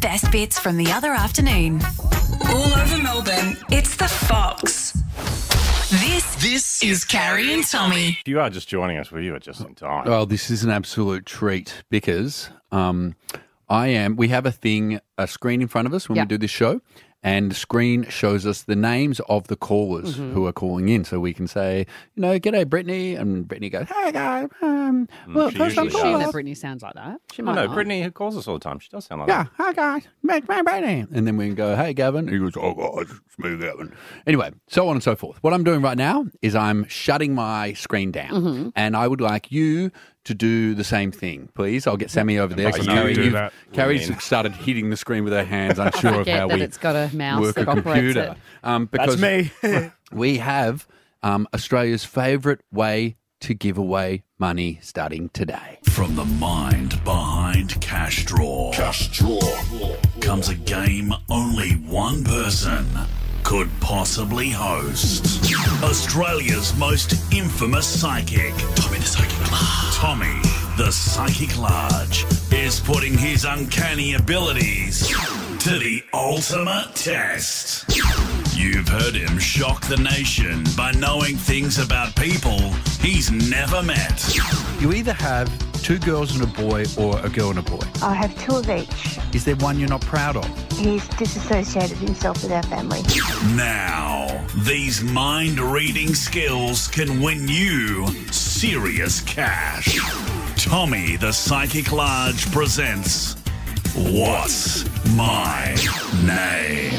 best bits from the other afternoon. All over Melbourne, it's The Fox. This is Carrie and Tommy. If you are just joining us, well, you are just in time. Well, this is an absolute treat because we have a screen in front of us when we do this show, and the screen shows us the names of the callers who are calling in, so we can say, g'day, Brittany, and Brittany goes, hey, guys, first time Assume that caller. Brittany sounds like that. She Oh, might no, not. Brittany, who calls us all the time, she does sound like Yeah, that. hi, guys, it's me, Brittany. And then we can go, hey, Gavin. He goes, oh, guys, it's me, Gavin. Anyway, so on and so forth. What I'm doing right now is I'm shutting my screen down, and I would like you to do the same thing, please. I'll get Sammy over there. Oh, because you Carrie, do that. Carrie's Win. started hitting the screen with her hands, unsure of Forget how that we it's got a mouse work that a operates computer. it. Because me. we have Australia's favourite way to give away money starting today. From the mind behind Cash Draw, comes a game only one person could possibly host. Australia's most infamous psychic, Tommy the Psychic Large. Tommy the Psychic Large is putting his uncanny abilities to the ultimate test. You've heard him shock the nation by knowing things about people he's never met. You either have two girls and a boy or a girl and a boy. I have two of each. Is there one you're not proud of? He's disassociated himself with our family. Now, these mind-reading skills can win you serious cash. Tommy the Psychic Large presents What's My Name?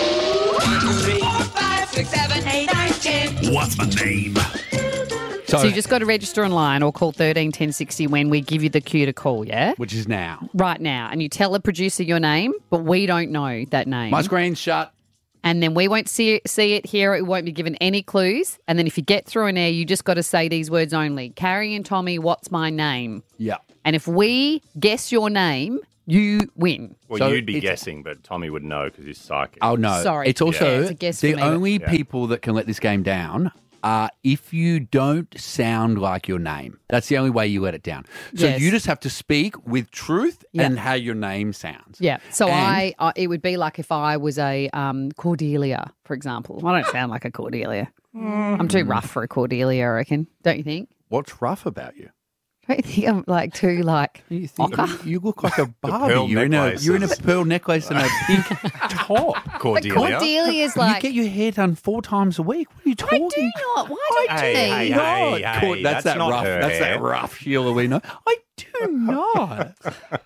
1, 2, 3, 4, 5, 6, 7, 8, 9, 10. What's my name? So you just got to register online or call 13 10 60 when we give you the cue to call, yeah? Which is now. Right now. And you tell the producer your name, but we don't know that name. My screen's shut. And then we won't see it, hear it. We won't be given any clues. And then if you get through an air, you just got to say these words only. Carrie and Tommy, what's my name? Yeah. And if we guess your name, you win. Well, So you'd be it's- guessing, but Tommy would know because he's psychic. Oh, no. Sorry. It's also Yeah, it's a guess for the me. only Yeah. people that can let this game down are if you don't sound like your name. That's the only way you let it down. So Yes. you just have to speak with truth Yeah. and how your name sounds. Yeah. So And- it would be like if I was a Cordelia, for example. I don't sound like a Cordelia. I'm too rough for a Cordelia, I reckon. Don't you think? What's rough about you? Don't you think I'm like too like You think ochre? you look like a Barbie. pearl You're in a necklaces. pearl necklace and a pink top. Cordelia. Cordelia's You like get your hair done 4 times a week. What are you I talking? do not. Why don't Hey, you? hey, not. hey, That's that not rough. her That's hair. that rough Sheila we know. I do not.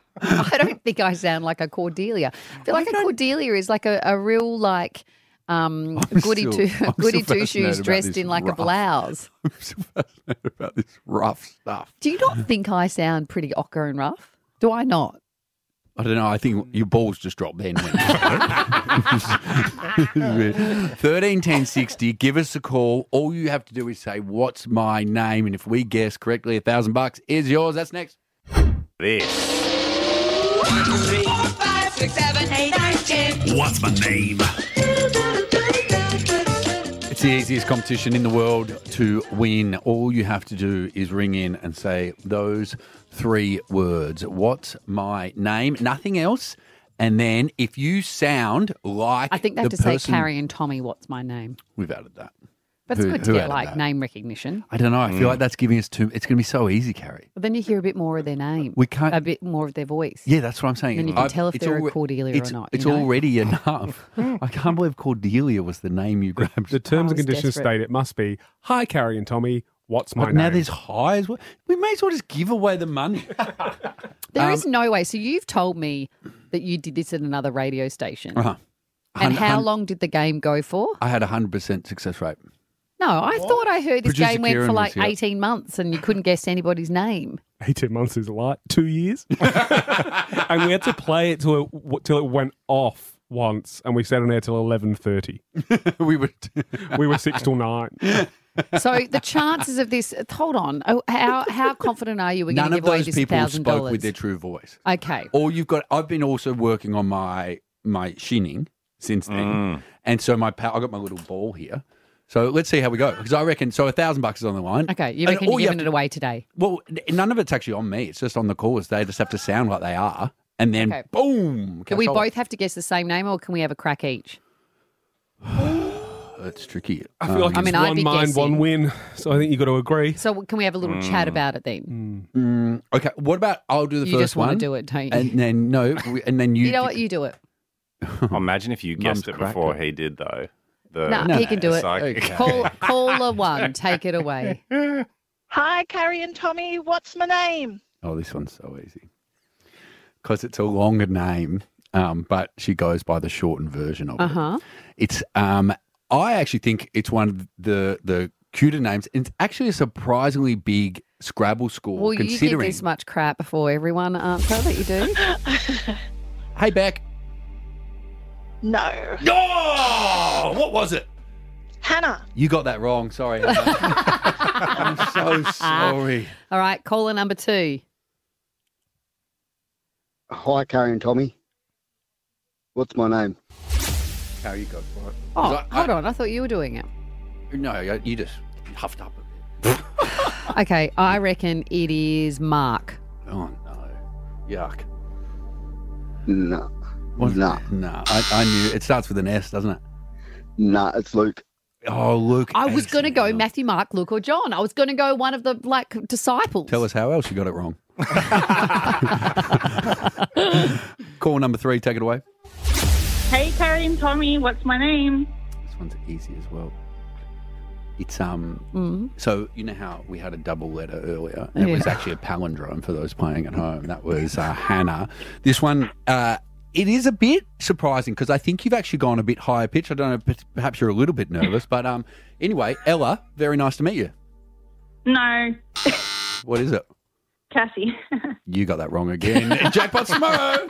I don't think I sound like a Cordelia. I feel like a Cordelia is like a real like goody still- two I'm goody still two fascinated shoes about dressed this in like rough. a blouse. I'm so fascinated about this rough stuff. Do you not think I sound pretty ochre and rough? Do I not? I don't know. I think your balls just dropped then. 13 10 60. Give us a call. All you have to do is say, "What's my name?" And if we guess correctly, $1,000 is yours. That's next. This. 1, 2, 3, 4, 5, 6, 7, 8, 9, 10. What's my name? It's the easiest competition in the world to win. All you have to do is ring in and say those 3 words. What's my name? Nothing else. And then if you sound like I think they have the to say person- Carrie and Tommy, what's my name? We've added that. But it's Who- good to who get added like that? name recognition. I don't know. I feel like that's giving us too. It's going to be so easy, Carrie. But then you hear a bit more of their name. We can't- A bit more of their voice. Yeah, that's what I'm saying. Then you can I've- tell if it's they're a alre- Cordelia or it's- not, It's you know? already enough. I can't believe Cordelia was the name you grabbed. The terms and was conditions desperate. state it must be, hi, Carrie and Tommy, what's my But name? now there's high as well. We may as well just give away the money. There is no way. So you've told me that you did this at another radio station. Uh-huh. And how Hun- long did the game go for? I had 100% success rate. No, I thought I heard this Producer game went Kieran for was like here. 18 months and you couldn't guess anybody's name. 18 months is like 2 years. And we had to play it till it went off once, and we sat on air till 11:30. We were. We were 6 till 9. So the chances of this, hold on, how confident are you we're going None to of give away those this people $1,000? spoke with their true voice. Okay. All you've got. I've been also working on my shinning since then, and so I got my little ball here. So let's see how we go. Because I reckon, so $1,000 is on the line. Okay, you And reckon all you're have giving it away today? Well, none of it's actually on me. It's just on the callers. They just have to sound like they are. and then Okay. boom. Do we cashola. both have to guess the same name, or can we have a crack each? That's tricky. I feel like I it's mean, I'd one be mind, guessing. one win. So I think you got to agree. So can we have a little chat about it then? Okay, what about I'll do the You first just want to one. do it, don't you? And then and then you. You know what? You do it. Imagine if you Mum's guessed it cracked before it. he did, though. The, No, he can do it. psychic. Okay. Caller one, take it away. Hi, Carrie and Tommy. What's my name? Oh, this one's so easy because it's a longer name, but she goes by the shortened version of it. It's I actually think it's one of the cuter names. It's actually a surprisingly big Scrabble score. Well, you give considering. this much crap before everyone answer that you do. Hey, Beck. No. Oh, what was it? Hannah. You got that wrong. Sorry. Hannah. I'm so sorry. All right, caller number 2. Hi, Carrie and Tommy. What's my name? How you got it? Oh, hold on. I thought you were doing it. No, you just huffed up a bit. Okay, I reckon it is Mark. Oh, no. Yuck. No. What's Nah. No, I knew. It starts with an S, doesn't it? Nah, it's Luke. Oh, Luke. I was going to go excellent. Matthew, Mark, Luke, or John. I was going to go one of the disciples. Tell us how else you got it wrong. Call number 3, take it away. Hey, Carrie and Tommy, what's my name? This one's easy as well. It's so you know how we had a double letter earlier, and it was actually a palindrome for those playing at home. That was Hannah. This one, it is a bit surprising because I think you've actually gone a bit higher pitch. I don't know, perhaps you're a little bit nervous, but anyway, Ella, very nice to meet you. No, What is it? Cassie. You got that wrong again. Jackpot tomorrow.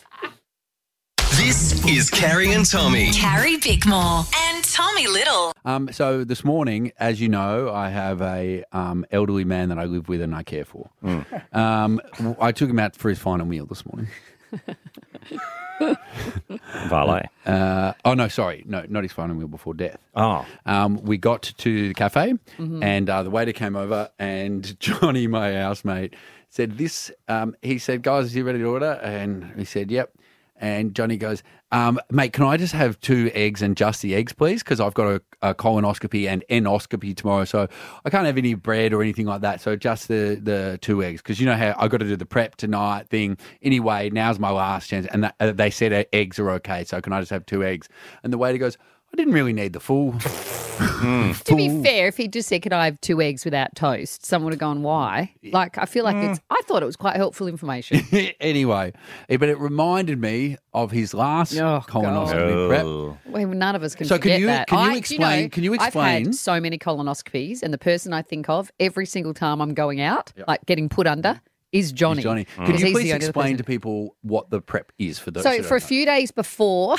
This is Carrie and Tommy. Carrie Bickmore and Tommy Little. So this morning, as you know, I have a elderly man that I live with and I care for. I took him out for his final meal this morning. Valet. Oh, no, sorry. No, not his final meal before death. Oh. We got to the cafe and the waiter came over and Johnny, my housemate, said this. He said, guys, are you ready to order? And he said, yep. And Johnny goes, mate, can I just have 2 eggs and just the eggs, please? Because I've got a colonoscopy and endoscopy tomorrow, so I can't have any bread or anything like that. So just the 2 eggs, because you know how I've got to do the prep tonight thing. Anyway, now's my last chance. And they said eggs are okay, so can I just have 2 eggs? And the waiter goes, I didn't really need the full. To be fair, if he just said, could I have 2 eggs without toast, someone would have gone, why? Like, I feel like I thought it was quite helpful information. Anyway, but it reminded me of his last colonoscopy prep. Well, none of us can So forget can you- that. can you do explain- can you I've explain- had so many colonoscopies, and the person I think of every single time I'm going out, like getting put under, is Johnny. Johnny. Because Can he's you the please only explain person. to people what the prep is for those? So who for a don't few days before,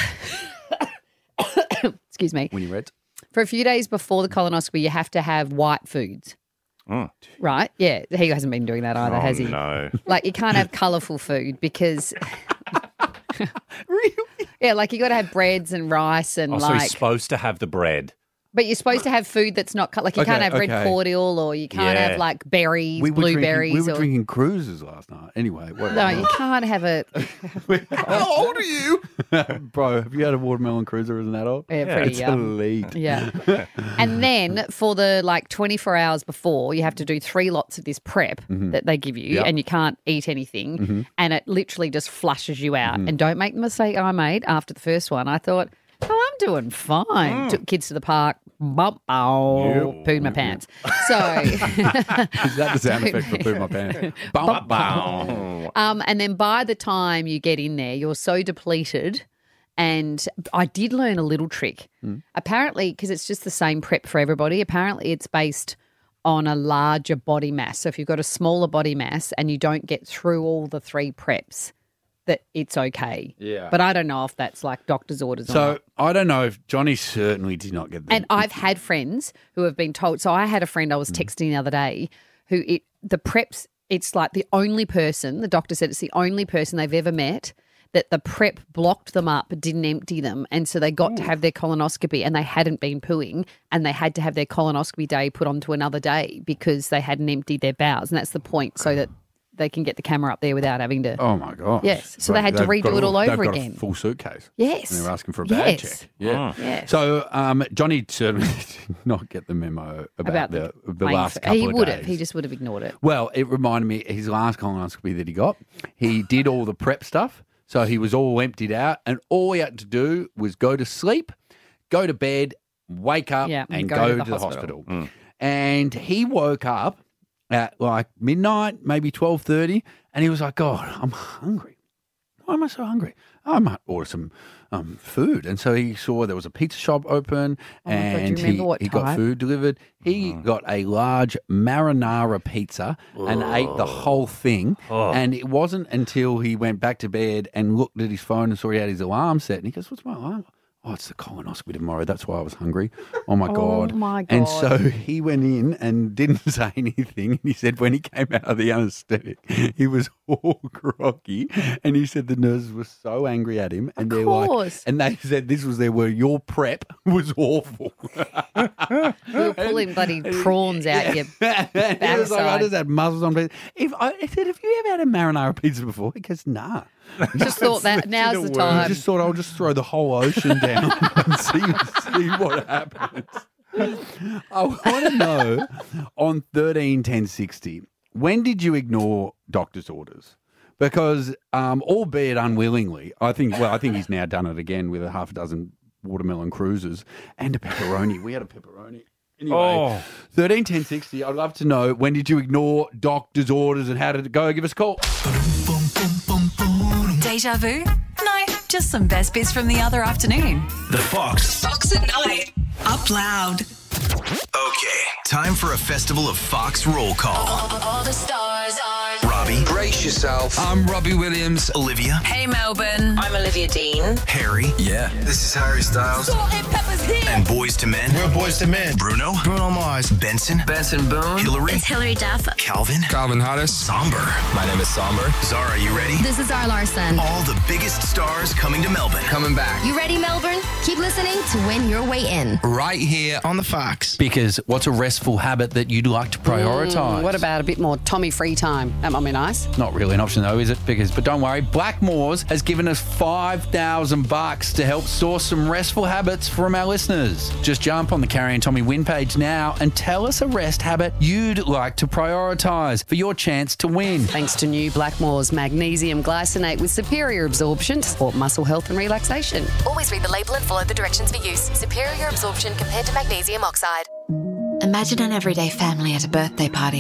excuse me, know? When you read, for a few days before the colonoscopy, you have to have white foods. Right? Yeah. He hasn't been doing that either, has he? No. Like, you can't have colourful food because. Really? Yeah, like you got to have breads and rice and Also, like. he's supposed to have the bread. But you're supposed to have food that's not like you can't have red cordial or you can't have like berries, blueberries. We were or... drinking cruises last night. Anyway, whatever. No, you can't have it. How old are you, bro? Have you had a watermelon cruiser as an adult? Yeah, pretty it's young. elite. Yeah. And then for the like 24 hours before, you have to do 3 lots of this prep that they give you Yep. and you can't eat anything and it literally just flushes you out. And don't make the mistake I made after the first one. I thought, oh, I'm doing fine. Took kids to the park, pooed my pants. So Is that the sound effect for poo my pants? Bum, bum. and then by the time you get in there, you're so depleted. And I did learn a little trick. Apparently, because it's just the same prep for everybody, apparently it's based on a larger body mass. So if you've got a smaller body mass and you don't get through all the 3 preps, that it's okay. Yeah. But I don't know if that's like doctor's orders or So not. I don't know if Johnny certainly did not get that. And I've had friends who have been told. So I had a friend I was texting the other day who the preps, it's like the only person, the doctor said it's the only person they've ever met that the prep blocked them up, didn't empty them. And so they got to have their colonoscopy and they hadn't been pooing and they had to have their colonoscopy day put onto another day because they hadn't emptied their bowels. And that's the point, so that they can get the camera up there without having to. Oh my gosh! Yes, so they had to They've got redo it all over they've got again. A full suitcase. Yes, and they're asking for a badge Yes. check. Yeah. Yes. So Johnny certainly did not get the memo about the last couple he of would days. have. He just would have ignored it. Well, it reminded me his last colonoscopy that he got. He did all the prep stuff, so he was all emptied out, and all he had to do was go to sleep, go to bed, wake up, and go to the hospital. And he woke up at like midnight, maybe 12:30, and he was like, "God, I'm hungry. Why am I so hungry? I might order some food." And so he saw there was a pizza shop open, and he got food delivered. He got a large marinara pizza and ate the whole thing. And it wasn't until he went back to bed and looked at his phone and saw he had his alarm set, and he goes, "What's my alarm?" "Oh, it's the colonoscopy tomorrow. That's why I was hungry." Oh, my God. Oh, my God. And so he went in and didn't say anything. And he said when he came out of the anaesthetic, he was all groggy. And he said the nurses were so angry at him. And they said this was their word, "Your prep was awful." We were pulling bloody prawns out your backside. He was like, "I just had mussels on pizza." I said, "Have you ever had a marinara pizza before?" He goes, "Nah." Just thought that now's the time. I just thought I'll just throw the whole ocean down and see what happens. I want to know on 13-10-60, when did you ignore doctor's orders? Because, albeit unwillingly, I think he's now done it again with a half a dozen watermelon cruises and a pepperoni. We had a pepperoni. Anyway, 13-10-60, I'd love to know, when did you ignore doctor's orders and how did it go? Give us a call. Deja vu? No, just some best bits from the other afternoon. The Fox. Fox at night. Up loud. Okay, time for a festival of Fox roll call. All the stars are. Robbie. Brace yourself. I'm Robbie Williams. Olivia. Hey, Melbourne. I'm Olivia Dean. Harry. Yeah. This is Harry Styles. Salt and Pepper's here. And Boys to Men. We're Boys to Men. Bruno. Bruno Mars. Benson. Benson Boone. Hillary. It's Hillary Duff. Calvin. Calvin Harris. Somber. My name is Somber. Zara, you ready? This is Zara Larson. All the biggest stars coming to Melbourne. Coming back. You ready, Melbourne? Keep listening to Win Your Way In. Right here on the Fox. Because what's a restful habit that you'd like to prioritise? What about a bit more Tommy free time? That might be nice. Not really an option though, is it? But don't worry, Blackmores has given us $5,000 to help source some restful habits from our listeners. Just jump on the Carrie and Tommy win page now and tell us a rest habit you'd like to prioritise for your chance to win. Thanks to new Blackmores magnesium glycinate with superior absorption to support muscle health and relaxation. Always read the label and follow the directions for use. Superior absorption compared to magnesium oxide. Imagine an everyday family at a birthday party.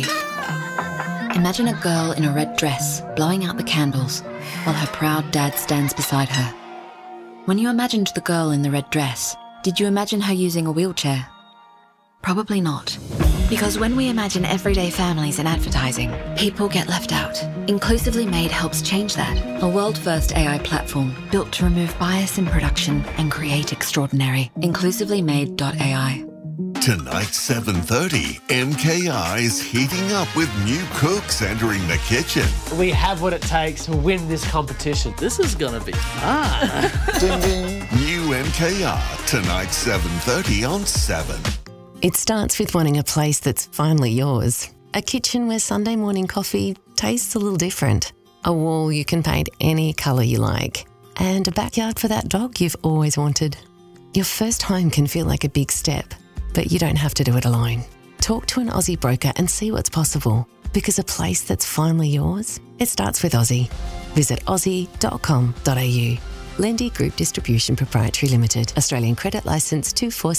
Imagine a girl in a red dress blowing out the candles while her proud dad stands beside her. When you imagined the girl in the red dress, did you imagine her using a wheelchair? Probably not. Because when we imagine everyday families in advertising, people get left out. Inclusively Made helps change that. A world-first AI platform built to remove bias in production and create extraordinary. InclusivelyMade.ai. Tonight, 7:30, MKR is heating up with new cooks entering the kitchen. We have what it takes to win this competition. This is going to be fun. Ding, ding. New MKR, tonight, 7:30 on 7. It starts with wanting a place that's finally yours. A kitchen where Sunday morning coffee tastes a little different. A wall you can paint any colour you like. And a backyard for that dog you've always wanted. Your first home can feel like a big step, but you don't have to do it alone. Talk to an Aussie broker and see what's possible. Because a place that's finally yours, it starts with Aussie. Visit aussie.com.au. Lendy Group Distribution Proprietary Limited. Australian Credit Licence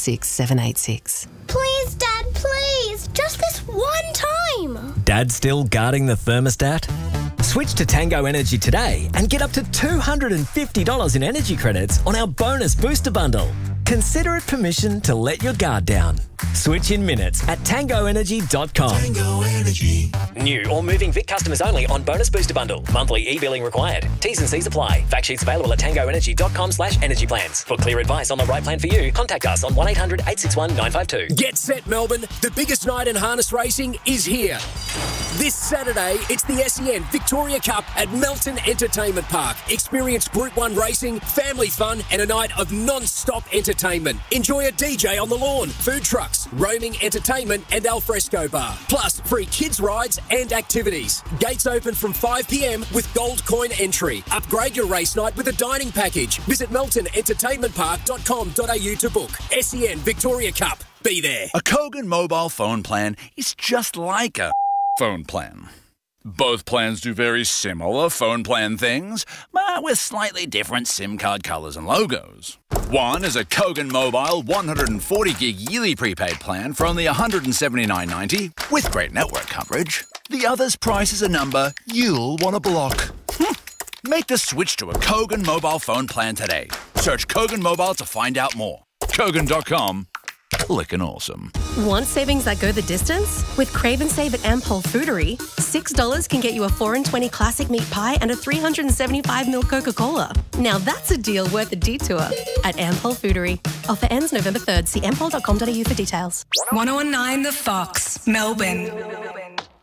246786. Please, Dad, please. Just this one time. Dad still guarding the thermostat? Switch to Tango Energy today and get up to $250 in energy credits on our bonus booster bundle. Consider it permission to let your guard down. Switch in minutes at tangoenergy.com. Tango Energy. New or moving Vic customers only on bonus booster bundle. Monthly e-billing required. T's and C's apply. Fact sheets available at tangoenergy.com/energy plans. For clear advice on the right plan for you, contact us on 1-800-861-952. Get set, Melbourne. The biggest night in harness racing is here. This Saturday, it's the SEN Victoria Cup at Melton Entertainment Park. Experience Group 1 racing, family fun, and a night of non-stop entertainment. Enjoy a DJ on the lawn, food truck, parks, roaming entertainment and alfresco bar. Plus free kids rides and activities. Gates open from 5 p.m. with gold coin entry. Upgrade your race night with a dining package. Visit meltonentertainmentpark.com.au to book. SEN Victoria Cup. Be there. A Kogan mobile phone plan is just like a phone plan. Both plans do very similar phone plan things, but with slightly different SIM card colours and logos. One is a Kogan Mobile 140 gig yearly prepaid plan for only $179.90 with great network coverage. The other's price is a number you'll want to block. Make the switch to a Kogan mobile phone plan today. Search Kogan Mobile to find out more. Kogan.com. Lickin' awesome. Want savings that go the distance? With Crave and Save at Ampol Foodery, $6 can get you a 4 and 20 classic meat pie and a 375ml Coca-Cola. Now that's a deal worth a detour at Ampol Foodery. Offer ends November 3rd. See ampol.com.au for details. 1019 The Fox, Melbourne.